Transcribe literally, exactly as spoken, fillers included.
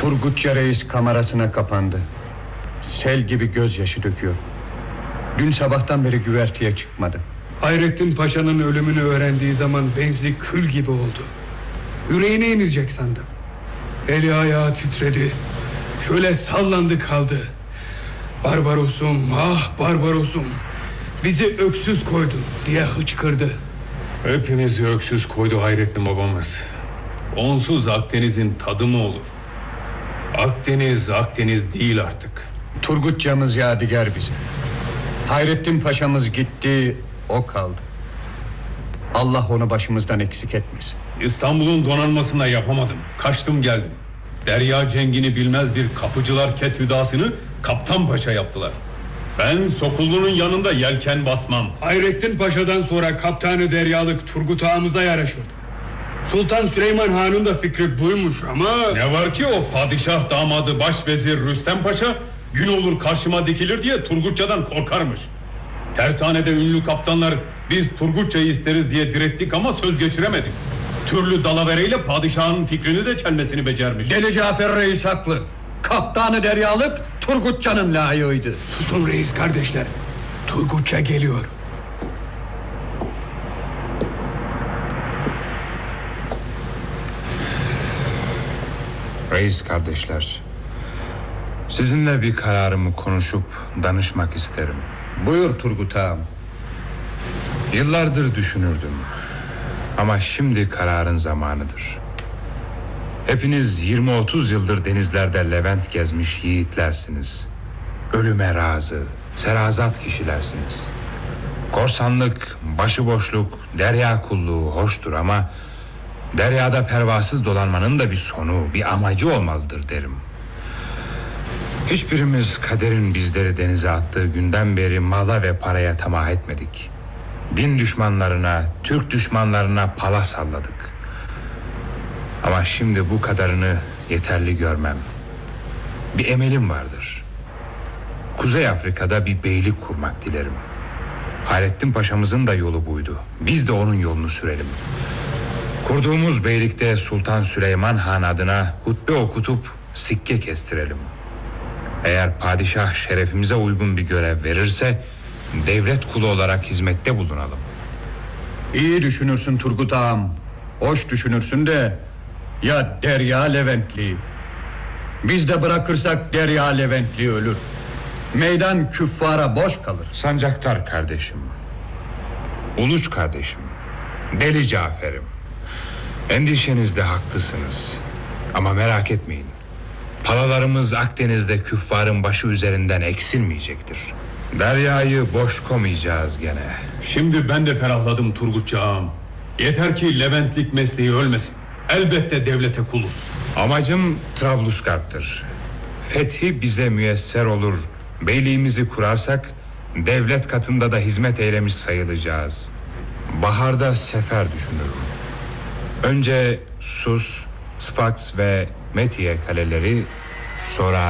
Turgutça Reis kamerasına kapandı. Sel gibi gözyaşı döküyor. Dün sabahtan beri güverteye çıkmadı. Hayrettin Paşa'nın ölümünü öğrendiği zaman benzi kül gibi oldu. Yüreğine inecek sandım. Eli ayağı titredi. Şöyle sallandı kaldı. Barbarosum, ah Barbarosum, bizi öksüz koydun diye hıçkırdı. Hepimizi öksüz koydu Hayrettin babamız. Onsuz Akdeniz'in tadı mı olur? Akdeniz Akdeniz değil artık. Turgutçamız yadigar bize. Hayrettin Paşa'mız gitti, o kaldı. Allah onu başımızdan eksik etmesin. İstanbul'un donanmasında yapamadım. Kaçtım geldim. Derya cengini bilmez bir kapıcılar ket hüdasını Kaptan Paşa yaptılar. Ben Sokullu'nun yanında yelken basmam. Hayrettin Paşa'dan sonra Kaptanı Deryalık Turgut Ağamıza yaraşırdı. Sultan Süleyman Han'ın da fikri buymuş ama... Ne var ki o padişah damadı başvezir Rüstem Paşa gün olur karşıma dikilir diye Turgutçadan korkarmış. Tersanede ünlü kaptanlar biz Turgutçayı isteriz diye direttik ama söz geçiremedik. Türlü dalavereyle padişahın fikrini de çelmesini becermiş. Deli Cafer Reis haklı. Kaptanı Deryalık Turgutçanın layığıydı. Susun reis kardeşler, Turgutça geliyor. Reis kardeşler, sizinle bir kararımı konuşup danışmak isterim. Buyur Turgut Ağam. Yıllardır düşünürdüm ama şimdi kararın zamanıdır. Hepiniz yirmi otuz yıldır denizlerde Levent gezmiş yiğitlersiniz. Ölüme razı, serazat kişilersiniz. Korsanlık, başıboşluk, derya kulluğu hoştur ama deryada pervasız dolanmanın da bir sonu, bir amacı olmalıdır derim. Hiçbirimiz kaderin bizleri denize attığı günden beri mala ve paraya tamah etmedik. Din düşmanlarına, Türk düşmanlarına pala salladık. Ama şimdi bu kadarını yeterli görmem. Bir emelim vardır. Kuzey Afrika'da bir beylik kurmak dilerim. Hayrettin Paşa'mızın da yolu buydu. Biz de onun yolunu sürelim. Kurduğumuz beylikte Sultan Süleyman Han adına hutbe okutup sikke kestirelim. Eğer padişah şerefimize uygun bir görev verirse devlet kulu olarak hizmette bulunalım. İyi düşünürsün Turgut Ağam. Hoş düşünürsün de ya Derya Leventli. Biz de bırakırsak Derya Leventli ölür. Meydan küffara boş kalır. Sancaktar kardeşim, Uluç kardeşim, Deli Cafer'im, endişenizde haklısınız. Ama merak etmeyin, palalarımız Akdeniz'de küffarın başı üzerinden eksilmeyecektir. Deryayı boş koymayacağız gene. Şimdi ben de ferahladım Turgutça ağam. Yeter ki Leventlik mesleği ölmesin. Elbette devlete kuluz. Amacım Trablusgarp'tır. Fethi bize müyesser olur, beyliğimizi kurarsak devlet katında da hizmet eylemiş sayılacağız. Baharda sefer düşünürüm. Önce Sus, Sfax ve Metiye kaleleri, sonra